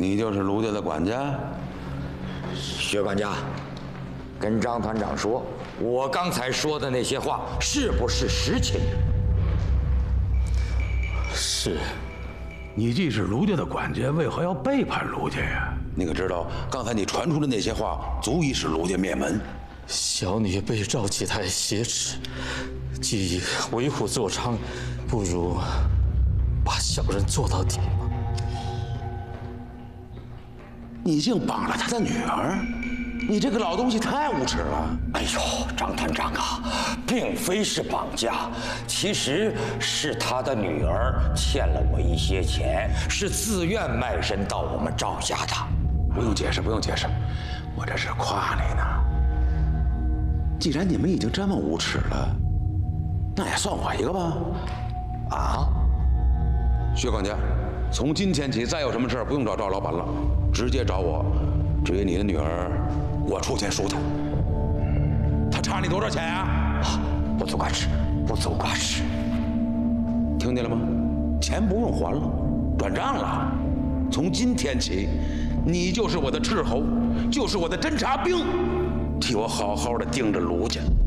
你就是卢家的管家？ 薛管家，跟张团长说，我刚才说的那些话是不是实情？ 是。你既是卢家的管家，为何要背叛卢家呀？ 你可知道，刚才你传出的那些话，足以使卢家灭门。 小女被赵启泰挟持，既为虎作伥，不如把小人做到底吗？ 你竟绑了他的女儿，你这个老东西太无耻了！ 哎呦，张团长啊，并非是绑架，其实是他的女儿欠了我一些钱，是自愿卖身到我们赵家的。 不用解释，不用解释，我这是夸你呢。既然你们已经这么无耻了，那也算我一个吧。 啊， 薛管家，从今天起，再有什么事儿不用找赵老板了，直接找我。至于你的女儿，我出钱赎她。她差你多少钱啊？ 不足挂齿，不足挂齿。 听见了吗？钱不用还了，转账了。从今天起，你就是我的斥候，就是我的侦察兵，替我好好的盯着卢家。